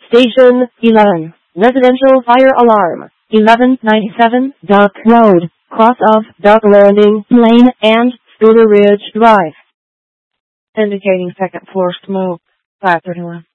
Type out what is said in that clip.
Station 11. Residential fire alarm. 1197 Duck Road, cross of Duck Landing Lane and Scooter Ridge Drive. Indicating second floor smoke. 531.